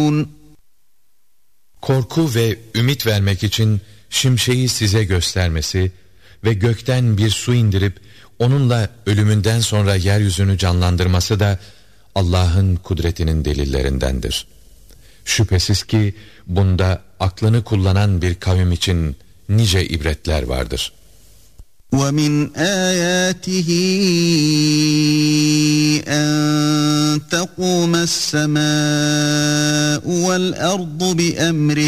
تُبْصِرُونَ Korku ve ümit vermek için şimşeği size göstermesi ve gökten bir su indirip onunla ölümünden sonra yeryüzünü canlandırması da Allah'ın kudretinin delillerindendir. Şüphesiz ki bunda aklını kullanan bir kavim için nice ibretler vardır. وَمِنْ آيَاتِهِ أَنْ تَقُومَ السَّمَاءُ وَالْأَرْضُ بِأَمْرِهِ